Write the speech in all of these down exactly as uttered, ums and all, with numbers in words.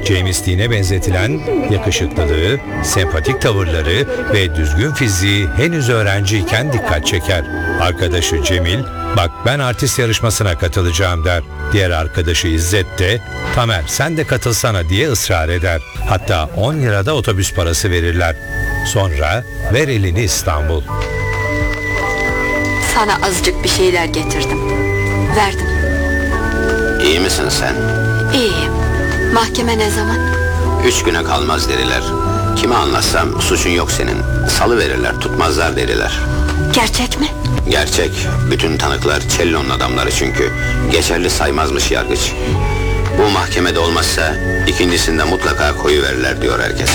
James Dean'e benzetilen yakışıklılığı, sempatik tavırları ve düzgün fiziği henüz öğrenciyken dikkat çeker. Arkadaşı Cemil, "Bak ben artist yarışmasına katılacağım," der. Diğer arkadaşı İzzet de, "Tamer sen de katılsana," diye ısrar eder. Hatta on lirada otobüs parası verirler. Sonra ver elini İstanbul. Sana azıcık bir şeyler getirdim. Verdim. İyi misin sen? İyiyim. Mahkeme ne zaman? Üç güne kalmaz dediler. Kime anlatsam suçun yok senin. Salı verirler, tutmazlar dediler. Gerçek mi? Gerçek. Bütün tanıklar Cello'nun adamları çünkü. Geçerli saymazmış yargıç. Bu mahkemede olmazsa ikincisinde mutlaka koyuverirler diyor herkes.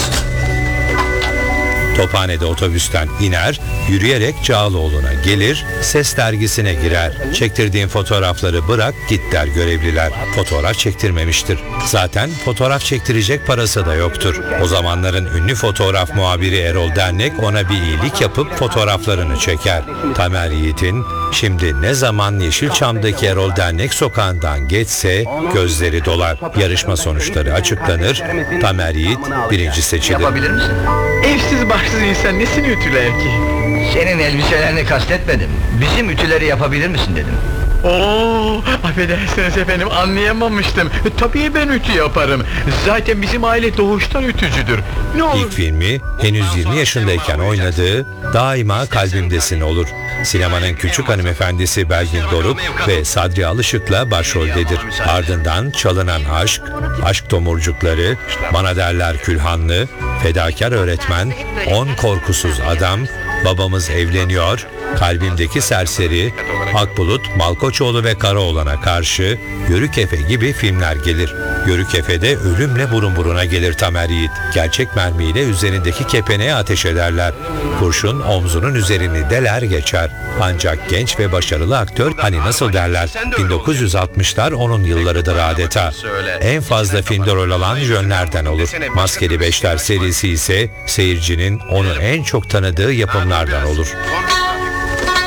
Tophane'de otobüsten iner, yürüyerek Cağaloğlu'na gelir, Ses dergisine girer. "Çektirdiğin fotoğrafları bırak git," der görevliler. Fotoğraf çektirmemiştir. Zaten fotoğraf çektirecek parası da yoktur. O zamanların ünlü fotoğraf muhabiri Erol Dernek ona bir iyilik yapıp fotoğraflarını çeker. Tamer Yiğit'in şimdi ne zaman Yeşilçam'daki Erol Dernek sokağından geçse gözleri dolar. Yarışma sonuçları açıklanır. Tamer Yiğit birinci seçilir. Yapabilir misin? Evsiz barksız insan nesini ütüler ki? Senin elbiselerini kastetmedim. Bizim ütüleri yapabilir misin dedim. Oo, affedersiniz efendim, anlayamamıştım. E, tabii ben ütü yaparım. Zaten bizim aile doğuştan ütücüdür. Ne olur... İlk filmi henüz yirmi yaşındayken oynadığı Daima Kalbimdesin olur. Sinemanın küçük hanımefendisi Belgin Doruk ve Sadri Alışık'la başroldedir. Ardından Çalınan Aşk, Aşk Tomurcukları, Bana Derler Külhanlı, Fedakar Öğretmen, On Korkusuz Adam, Babamız Evleniyor, Kalbimdeki Serseri, Akbulut, Malkoçoğlu ve Karaoğlan'a karşı, Yörük Efe gibi filmler gelir. Yörük Efe'de ölümle burun buruna gelir Tamer Yiğit. Gerçek mermiyle üzerindeki kepeneğe ateş ederler. Kurşun omzunun üzerini deler geçer. Ancak genç ve başarılı aktör, hani nasıl derler, bin dokuz yüz altmışlar onun yıllarıdır adeta. En fazla filmde rol alan jönlerden olur. Maskeli Beşler serisi ise seyircinin onu en çok tanıdığı yapımlardan olur.